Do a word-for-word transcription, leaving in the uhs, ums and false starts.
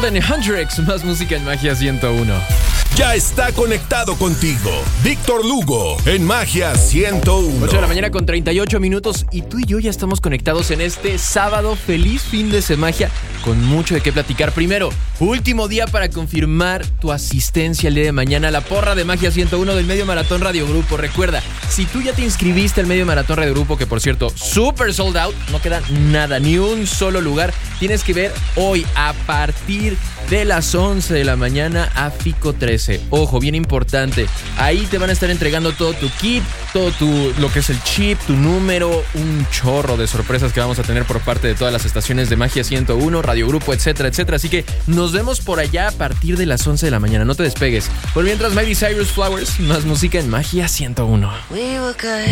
Seven Hundreds, más música en Magia ciento uno. Ya está conectado contigo Víctor Lugo en Magia ciento uno. ocho de la mañana con treinta y ocho minutos y tú y yo ya estamos conectados en este sábado. Feliz fin de semana con mucho de qué platicar. Primero, último día para confirmar tu asistencia el día de mañana a la porra de Magia ciento uno del Medio Maratón Radio Grupo. Recuerda, si tú ya te inscribiste al Medio Maratón Radio Grupo, que por cierto, super sold out, no queda nada, ni un solo lugar, tienes que ver hoy a partir de las once de la mañana a Fico trece. Ojo, bien importante, ahí te van a estar entregando todo tu kit, todo tu, lo que es el chip, tu número, un chorro de sorpresas que vamos a tener por parte de todas las estaciones de Magia ciento uno, Radio Grupo, etcétera, etcétera. Así que nos vemos por allá a partir de las once de la mañana, no te despegues. Por mientras, Miley Cyrus, Flowers, más música en Magia ciento uno.